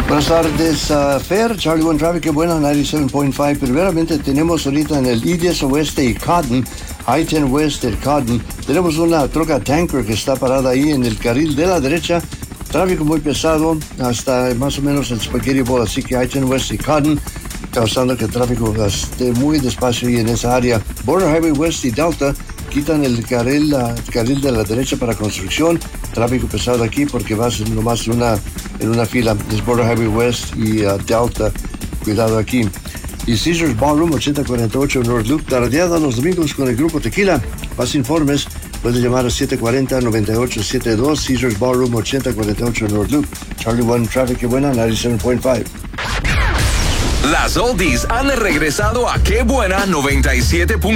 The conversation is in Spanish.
Buenas tardes, Fer, Charlie One Traffic, qué buena, 97.5. Primeramente tenemos ahorita en el I-10 Oeste y Cotton, I-10 West y Cotton, tenemos una troca tanker que está parada ahí en el carril de la derecha, tráfico muy pesado hasta más o menos el Spaghetti Bowl, así que I-10 West y Cotton, causando que el tráfico esté muy despacio ahí en esa área. Border Highway West y Delta quitan el carril de la derecha para construcción, tráfico pesado aquí porque va a ser nomás en una fila. Es Border Highway West y Delta, cuidado aquí. Y Caesars Ballroom 8048 North Loop, tardeada los domingos con el grupo Tequila. Más informes, puedes llamar a 740-9872, Caesars Ballroom 8048 North Loop. Charlie One Traffic, qué buena, 97.5. Las oldies han regresado a Qué Buena 97.